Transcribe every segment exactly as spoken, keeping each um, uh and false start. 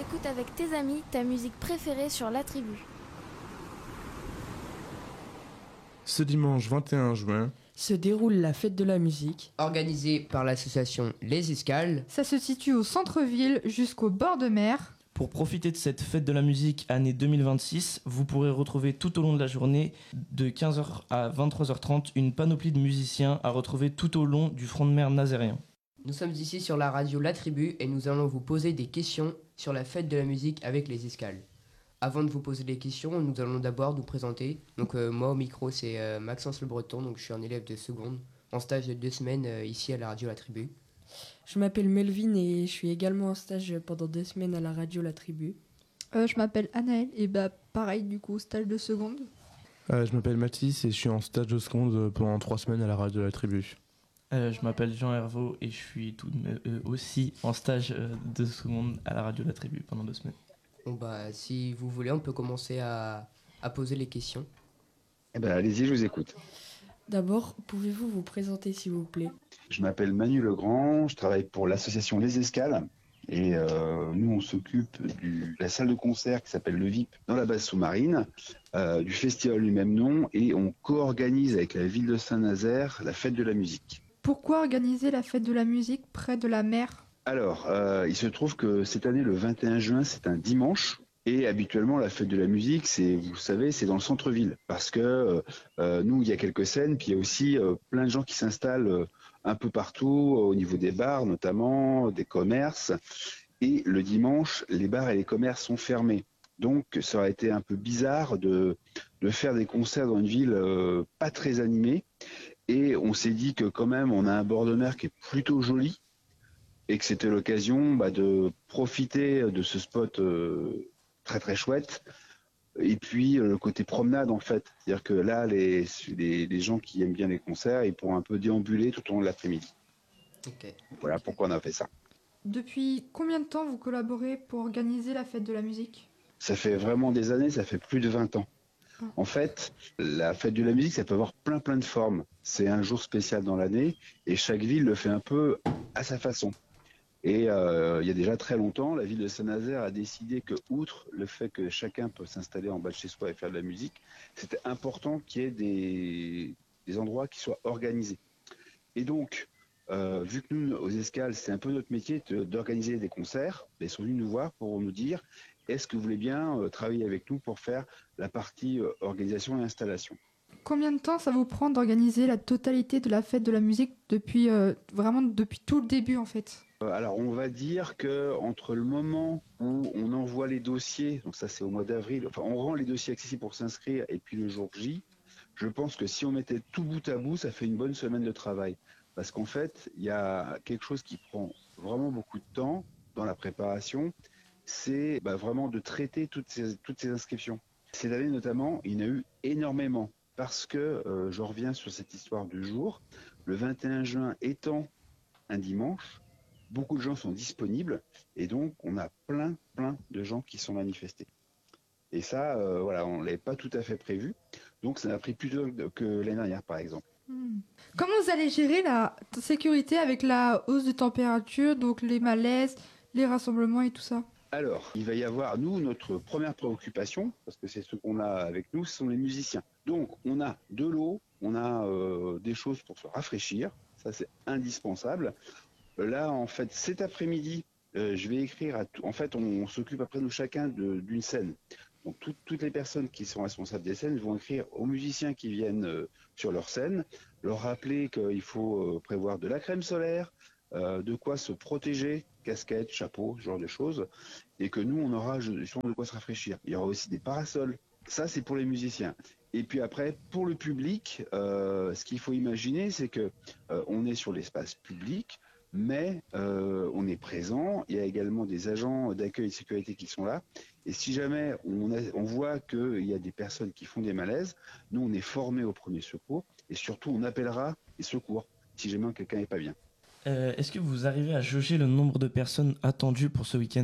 Écoute avec tes amis ta musique préférée sur La Tribu. Ce dimanche vingt et un juin se déroule la fête de la musique, organisée par l'association Les Escales. Ça se situe au centre-ville jusqu'au bord de mer. Pour profiter de cette fête de la musique année deux mille vingt-six, vous pourrez retrouver tout au long de la journée, de quinze heures à vingt-trois heures trente, une panoplie de musiciens à retrouver tout au long du front de mer nazérien. Nous sommes ici sur la radio La Tribu et nous allons vous poser des questions sur la fête de la musique avec Les Escales. Avant de vous poser des questions, nous allons d'abord nous présenter. Donc euh, moi au micro c'est euh, Maxence Le Breton, donc je suis un élève de seconde en stage de deux semaines euh, ici à la radio La Tribu. Je m'appelle Melvin et je suis également en stage pendant deux semaines à la radio La Tribu. Euh, je m'appelle Anaëlle et bah pareil du coup stage de seconde. Euh, je m'appelle Mathis et je suis en stage de seconde pendant trois semaines à la radio La Tribu. Euh, je m'appelle Jean Hervaux et je suis tout de même, euh, aussi en stage euh, de seconde à la radio La Tribu pendant deux semaines. Bon bah si vous voulez on peut commencer à, à poser les questions. Eh ben allez-y, je vous écoute. D'abord, pouvez-vous vous présenter s'il vous plaît ? Je m'appelle Manu Legrand, je travaille pour l'association Les Escales et euh, nous on s'occupe de la salle de concert qui s'appelle le V I P dans la base sous-marine, euh, du festival du même nom et on co-organise avec la ville de Saint-Nazaire la fête de la musique. Pourquoi organiser la fête de la musique près de la mer ? Alors, euh, il se trouve que cette année, le vingt et un juin, c'est un dimanche. Et habituellement, la fête de la musique, c'est, vous savez, c'est dans le centre-ville. Parce que euh, nous, il y a quelques scènes, puis il y a aussi euh, plein de gens qui s'installent euh, un peu partout, au niveau des bars notamment, des commerces. Et le dimanche, les bars et les commerces sont fermés. Donc, ça aurait été un peu bizarre de, de faire des concerts dans une ville euh, pas très animée. Et on s'est dit que quand même, on a un bord de mer qui est plutôt joli. Et que c'était l'occasion bah, de profiter de ce spot euh, très très chouette. Et puis euh, le côté promenade en fait, c'est-à-dire que là les, les, les gens qui aiment bien les concerts, ils pourront un peu déambuler tout au long de l'après-midi. Okay. Voilà pourquoi on a fait ça. Depuis combien de temps vous collaborez pour organiser la fête de la musique ? Ça fait vraiment des années, ça fait plus de vingt ans. Ah. En fait, la fête de la musique, ça peut avoir plein plein de formes. C'est un jour spécial dans l'année et chaque ville le fait un peu à sa façon. Et euh, il y a déjà très longtemps, la ville de Saint-Nazaire a décidé que, outre le fait que chacun peut s'installer en bas de chez soi et faire de la musique, c'était important qu'il y ait des, des endroits qui soient organisés. Et donc, euh, vu que nous, aux Escales, c'est un peu notre métier de, d'organiser des concerts, ils sont venus nous voir pour nous dire est-ce que vous voulez bien euh, travailler avec nous pour faire la partie euh, organisation et installation. Combien de temps ça vous prend d'organiser la totalité de la fête de la musique depuis euh, vraiment depuis tout le début en fait ? Alors on va dire que entre le moment où on envoie les dossiers, donc ça c'est au mois d'avril, enfin on rend les dossiers accessibles pour s'inscrire et puis le jour J, je pense que si on mettait tout bout à bout, ça fait une bonne semaine de travail. Parce qu'en fait, il y a quelque chose qui prend vraiment beaucoup de temps dans la préparation, c'est bah, vraiment de traiter toutes ces, toutes ces inscriptions. Cette année notamment, il y en a eu énormément. Parce que, euh, je reviens sur cette histoire du jour, le vingt et un juin étant un dimanche, beaucoup de gens sont disponibles et donc on a plein, plein de gens qui sont manifestés. Et ça, euh, voilà, on ne l'avait pas tout à fait prévu. Donc ça a pris plus de temps que l'année dernière, par exemple. Hmm. Comment vous allez gérer la sécurité avec la hausse de température, donc les malaises, les rassemblements et tout ça ? Alors, il va y avoir, nous, notre première préoccupation, parce que c'est ce qu'on a avec nous, ce sont les musiciens. Donc, on a de l'eau, on a euh, des choses pour se rafraîchir, ça c'est indispensable. Là, en fait, cet après-midi, euh, je vais écrire à tout. En fait, on, on s'occupe après nous chacun de, d'une scène. Donc, tout, toutes les personnes qui sont responsables des scènes vont écrire aux musiciens qui viennent euh, sur leur scène, leur rappeler qu'il faut euh, prévoir de la crème solaire, euh, de quoi se protéger, casquette, chapeau, ce genre de choses, et que nous, on aura justement de quoi se rafraîchir. Il y aura aussi des parasols. Ça, c'est pour les musiciens. Et puis après, pour le public, euh, ce qu'il faut imaginer, c'est que euh, on est sur l'espace public. Mais euh, on est présent, il y a également des agents d'accueil et de sécurité qui sont là. Et si jamais on, a, on voit qu'il y a des personnes qui font des malaises, nous on est formés au premier secours et surtout on appellera les secours si jamais quelqu'un n'est pas bien. Euh, est-ce que vous arrivez à jauger le nombre de personnes attendues pour ce week-end ?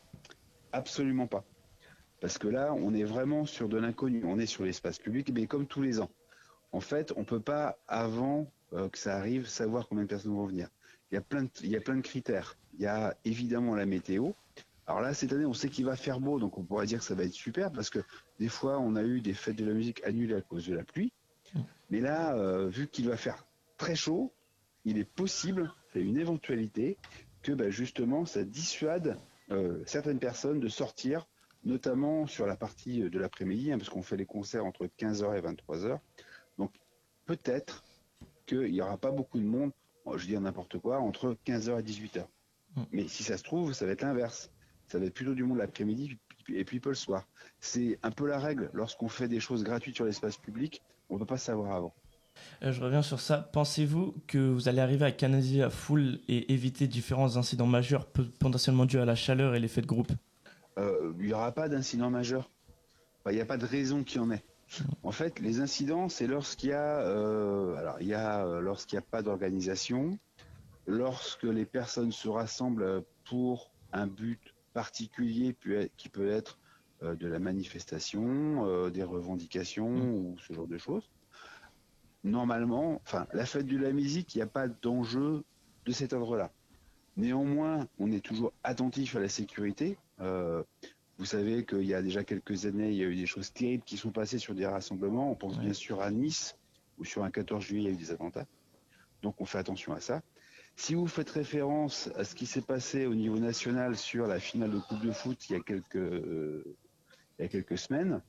Absolument pas. Parce que là, on est vraiment sur de l'inconnu. On est sur l'espace public, mais comme tous les ans. En fait, on ne peut pas, avant euh, que ça arrive, savoir combien de personnes vont venir. Il y a plein de, il y a plein de critères. Il y a évidemment la météo. Alors là, cette année, on sait qu'il va faire beau, donc on pourrait dire que ça va être super, parce que des fois, on a eu des fêtes de la musique annulées à cause de la pluie. Mais là, euh, vu qu'il va faire très chaud, il est possible, c'est une éventualité, que bah, justement, ça dissuade euh, certaines personnes de sortir, notamment sur la partie de l'après-midi, hein, parce qu'on fait les concerts entre quinze heures et vingt-trois heures. Donc peut-être qu'il n'y aura pas beaucoup de monde, je dis n'importe quoi, entre quinze heures et dix-huit heures. Mais si ça se trouve, ça va être l'inverse. Ça va être plutôt du monde l'après-midi et puis peu le soir. C'est un peu la règle. Lorsqu'on fait des choses gratuites sur l'espace public, on ne peut pas savoir avant. Euh, je reviens sur ça. Pensez-vous que vous allez arriver à canaliser la foule et éviter différents incidents majeurs p- potentiellement dus à la chaleur et l'effet de groupe? Euh, il n'y aura pas d'incident majeur. Enfin, il n'y a pas de raison qu'il y en ait. En fait, les incidents, c'est lorsqu'il y a, euh, alors il y a euh, lorsqu'il n'y a pas d'organisation, lorsque les personnes se rassemblent pour un but particulier qui peut être euh, de la manifestation, euh, des revendications mmh. ou ce genre de choses. Normalement, enfin, la fête de la musique, il n'y a pas d'enjeu de cet ordre-là. Néanmoins, on est toujours attentif à la sécurité. Euh, vous savez qu'il y a déjà quelques années, il y a eu des choses terribles qui sont passées sur des rassemblements. On pense ouais. bien sûr à Nice, où sur un quatorze juillet, il y a eu des attentats. Donc on fait attention à ça. Si vous faites référence à ce qui s'est passé au niveau national sur la finale de Coupe de foot il y a quelques, euh, il y a quelques semaines,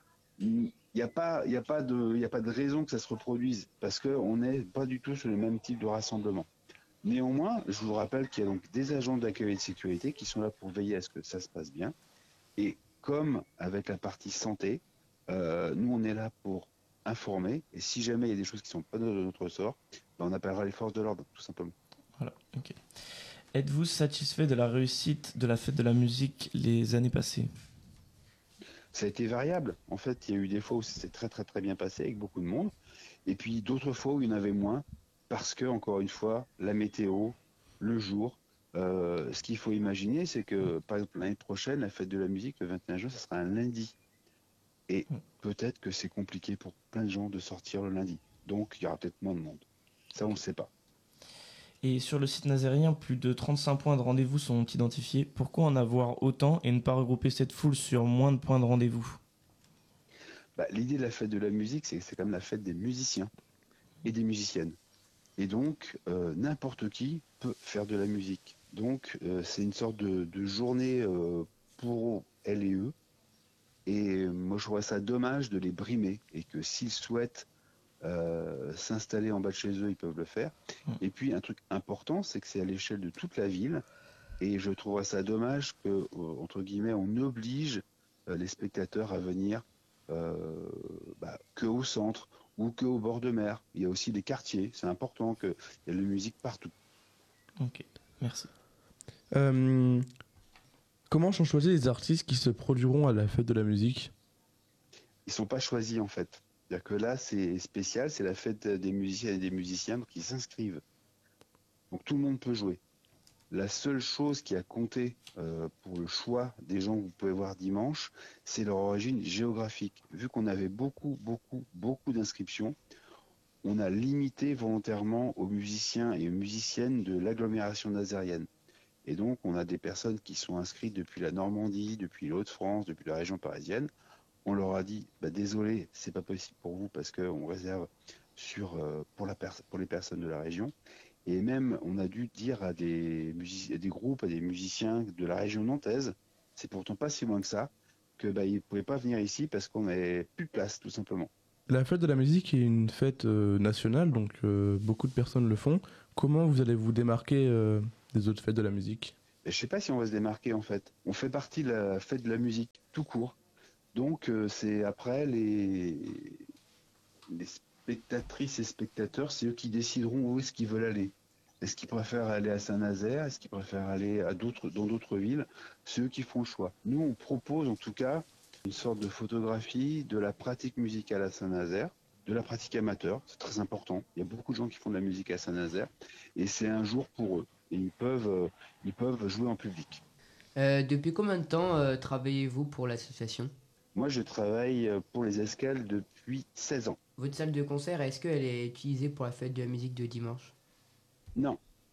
il n'y a pas, il y a pas de, il y a pas de raison que ça se reproduise parce qu'on n'est pas du tout sur le même type de rassemblement. Néanmoins, je vous rappelle qu'il y a donc des agents d'accueil et de sécurité qui sont là pour veiller à ce que ça se passe bien. Et comme avec la partie santé, euh, nous on est là pour informer. Et si jamais il y a des choses qui ne sont pas de notre ressort, ben on appellera les forces de l'ordre, tout simplement. Voilà, ok. Êtes-vous satisfait de la réussite de la fête de la musique les années passées? Ça a été variable. En fait, il y a eu des fois où c'était très très très bien passé avec beaucoup de monde. Et puis d'autres fois où il y en avait moins. Parce que, encore une fois, la météo, le jour, euh, ce qu'il faut imaginer, c'est que, par exemple, l'année prochaine, la fête de la musique, le vingt et un juin, ça sera un lundi. Et peut-être que c'est compliqué pour plein de gens de sortir le lundi. Donc, il y aura peut-être moins de monde. Ça, on ne sait pas. Et sur le site nazérien, plus de trente-cinq points de rendez-vous sont identifiés. Pourquoi en avoir autant et ne pas regrouper cette foule sur moins de points de rendez-vous? Bah, l'idée de la fête de la musique, c'est que c'est quand même la fête des musiciens et des musiciennes. Et donc, euh, n'importe qui peut faire de la musique. Donc, euh, c'est une sorte de, de journée euh, pour elles et eux. Et moi, je trouve ça dommage de les brimer. Et que s'ils souhaitent euh, s'installer en bas de chez eux, ils peuvent le faire. Et puis, un truc important, c'est que c'est à l'échelle de toute la ville. Et je trouve ça dommage que, euh, entre guillemets, on oblige euh, les spectateurs à venir euh, bah, que au centre ou que au bord de mer. Il y a aussi des quartiers. C'est important qu'il y ait de la musique partout. Ok, merci. Euh, comment sont choisis les artistes qui se produiront à la fête de la musique? Ils sont pas choisis en fait. C'est-à-dire que là, c'est spécial, c'est la fête des musiciens et des musiciens qui s'inscrivent. Donc tout le monde peut jouer. La seule chose qui a compté euh, pour le choix des gens que vous pouvez voir dimanche, c'est leur origine géographique. Vu qu'on avait beaucoup, beaucoup, beaucoup d'inscriptions, on a limité volontairement aux musiciens et aux musiciennes de l'agglomération nazérienne. Et donc, on a des personnes qui sont inscrites depuis la Normandie, depuis les Hauts-de-France, depuis la région parisienne. On leur a dit, bah, désolé, c'est pas possible pour vous parce qu'on réserve sur, euh, pour, la pers- pour les personnes de la région. Et même, on a dû dire à des, music- à des groupes, à des musiciens de la région nantaise, c'est pourtant pas si loin que ça, que bah, ils ne pouvaient pas venir ici parce qu'on n'avait plus de place, tout simplement. La fête de la musique est une fête euh, nationale, donc euh, beaucoup de personnes le font. Comment vous allez vous démarquer euh, des autres fêtes de la musique? Et je sais pas si on va se démarquer en fait. On fait partie de la fête de la musique, tout court. Donc euh, c'est après les... les spectatrices et spectateurs, c'est eux qui décideront où est-ce qu'ils veulent aller. Est-ce qu'ils préfèrent aller à Saint-Nazaire? Est-ce qu'ils préfèrent aller à d'autres, dans d'autres villes? C'est eux qui font le choix. Nous, on propose en tout cas une sorte de photographie de la pratique musicale à Saint-Nazaire, de la pratique amateur, c'est très important. Il y a beaucoup de gens qui font de la musique à Saint-Nazaire et c'est un jour pour eux. Et ils peuvent, euh, ils peuvent jouer en public. Euh, depuis combien de temps euh, travaillez-vous pour l'association? Moi, je travaille pour les Escales depuis seize ans. Votre salle de concert, est-ce qu'elle est utilisée pour la fête de la musique de dimanche? Non,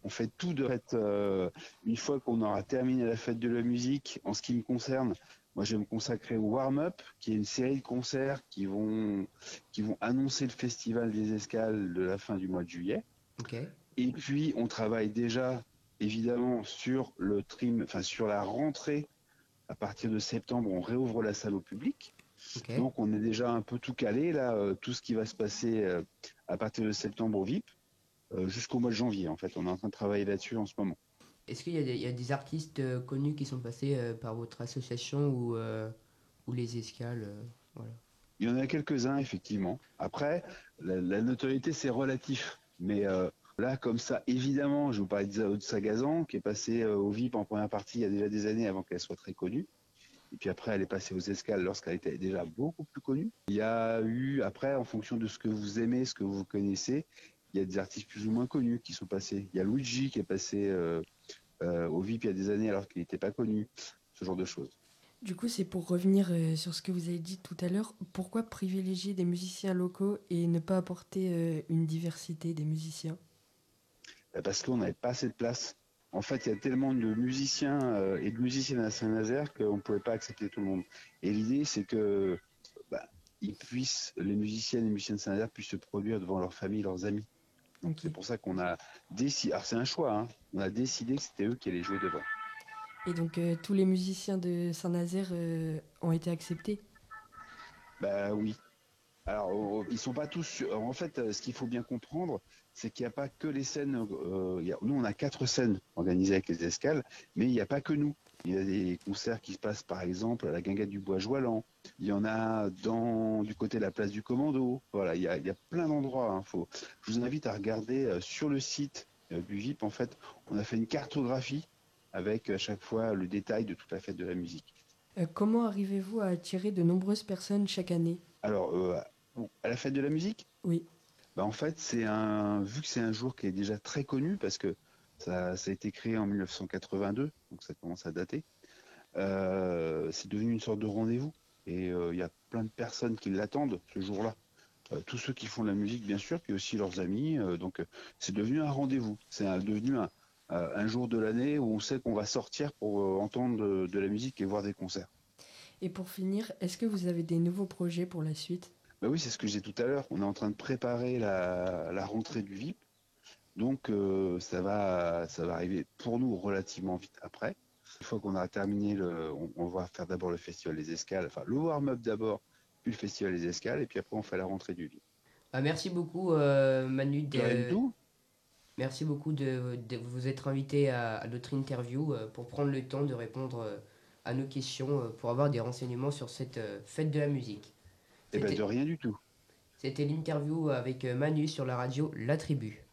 On fait tout de fait. Euh, une fois qu'on aura terminé la fête de la musique, en ce qui me concerne, moi je vais me consacrer au warm-up, qui est une série de concerts qui vont, qui vont annoncer le festival des escales de la fin du mois de juillet. Ok. Et puis on travaille déjà évidemment sur le trim, enfin sur la rentrée. À partir de septembre, on réouvre la salle au public. Ok. Donc on est déjà un peu tout calé là, euh, tout ce qui va se passer euh, à partir de septembre au V I P. Euh, jusqu'au mois de janvier, en fait. On est en train de travailler là-dessus en ce moment. Est-ce qu'il y a des, il y a des artistes euh, connus qui sont passés euh, par votre association ou, euh, ou les escales euh, voilà. Il y en a quelques-uns, effectivement. Après, la, la notoriété, c'est relatif. Mais euh, là, comme ça, évidemment, je vous parlais de Sagazan, qui est passée euh, au V I P en première partie il y a déjà des années avant qu'elle soit très connue. Et puis après, elle est passée aux escales lorsqu'elle était déjà beaucoup plus connue. Il y a eu, après, en fonction de ce que vous aimez, ce que vous connaissez, il y a des artistes plus ou moins connus qui sont passés. Il y a Luigi qui est passé euh, euh, au V I P il y a des années alors qu'il n'était pas connu. Ce genre de choses. Du coup, c'est pour revenir euh, sur ce que vous avez dit tout à l'heure. Pourquoi privilégier des musiciens locaux et ne pas apporter euh, une diversité des musiciens ? Parce qu'on n'avait pas assez de place. En fait, il y a tellement de musiciens euh, et de musiciennes à Saint-Nazaire qu'on ne pouvait pas accepter tout le monde. Et l'idée, c'est que bah, ils puissent, les musiciennes et musiciens de Saint-Nazaire puissent se produire devant leur famille, leurs amis. Donc Ok. c'est pour ça qu'on a décidé, alors c'est un choix, hein, on a décidé que c'était eux qui allaient jouer devant. Et donc, euh, tous les musiciens de Saint-Nazaire euh, ont été acceptés ? Bah oui. Alors, euh, ils sont pas tous. sur- En fait, euh, ce qu'il faut bien comprendre, c'est qu'il n'y a pas que les scènes. euh, il y a- Nous, on a quatre scènes organisées avec les escales, mais il n'y a pas que nous. Il y a des concerts qui se passent, par exemple, à la Guinguette du Bois Joalan. Il y en a dans du côté de la place du Commando. Voilà, il y a, il y a plein d'endroits. Hein. Faut... Je vous invite à regarder euh, sur le site euh, du V I P. En fait, on a fait une cartographie avec à chaque fois le détail de toute la fête de la musique. Euh, Comment arrivez-vous à attirer de nombreuses personnes chaque année ? Alors, euh, à la fête de la musique. Oui. Bah en fait, c'est un vu que c'est un jour qui est déjà très connu parce que ça, ça a été créé en mille neuf cent quatre-vingt-deux, donc ça commence à dater. Euh, c'est devenu une sorte de rendez-vous et euh, il y a plein de personnes qui l'attendent ce jour-là. Euh, tous ceux qui font de la musique, bien sûr, puis aussi leurs amis. Euh, donc, euh, c'est devenu un rendez-vous. C'est un- devenu un, euh, un jour de l'année où on sait qu'on va sortir pour euh, entendre de, de la musique et voir des concerts. Et pour finir, est-ce que vous avez des nouveaux projets pour la suite ? Bah oui, c'est ce que j'ai tout à l'heure. On est en train de préparer la, la rentrée du V I P. Donc, euh, ça va, ça va arriver pour nous relativement vite après. Une fois qu'on aura terminé, le, on, on va faire d'abord le festival des escales, enfin le warm-up d'abord, puis le festival des escales, et puis après on fait la rentrée du V I P. Ah, merci beaucoup euh, Manu de, De rien du tout. merci beaucoup de, de vous être invité à, à notre interview euh, pour prendre le temps de répondre euh, à nos questions euh, pour avoir des renseignements sur cette euh, fête de la musique. Eh ben C'était de rien du tout. c'était l'interview avec euh, Manu sur la radio La Tribu.